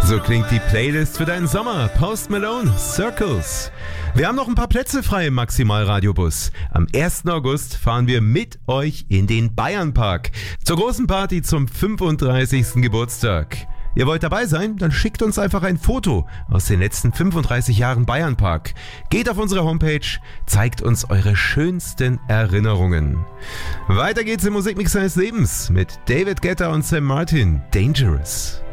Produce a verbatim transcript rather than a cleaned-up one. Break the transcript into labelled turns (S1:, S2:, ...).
S1: So klingt die Playlist für deinen Sommer. Post Malone, Circles. Wir haben noch ein paar Plätze frei im Maximal-Radiobus. Am ersten August fahren wir mit euch in den Bayernpark zur großen Party zum fünfunddreißigsten Geburtstag. Ihr wollt dabei sein? Dann schickt uns einfach ein Foto aus den letzten fünfunddreißig Jahren Bayernpark. Geht auf unsere Homepage, zeigt uns eure schönsten Erinnerungen. Weiter geht's im Musikmix seines Lebens mit David Guetta und Sam Martin, Dangerous.